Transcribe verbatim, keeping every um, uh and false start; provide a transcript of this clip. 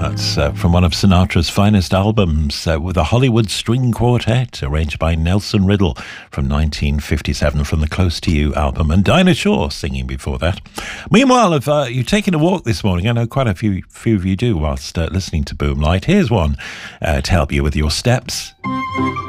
That's uh, from one of Sinatra's finest albums uh, with a Hollywood String Quartet, arranged by Nelson Riddle from nineteen fifty-seven from the Close to You album, and Dinah Shore singing before that. Meanwhile, have uh, you taken a walk this morning? I know quite a few, few of you do whilst uh, listening to Boomlight. Here's one uh, to help you with your steps.